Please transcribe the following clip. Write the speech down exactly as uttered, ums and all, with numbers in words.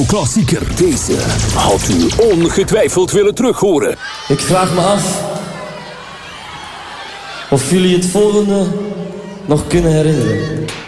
Klassieker. Deze had u ongetwijfeld willen terughoren. Ik vraag me af of jullie het volgende nog kunnen herinneren.